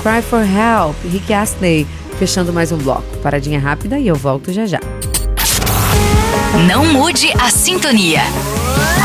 Cry for Help, Rick Astley, fechando mais um bloco. Paradinha rápida e eu volto já já. Não mude a sintonia.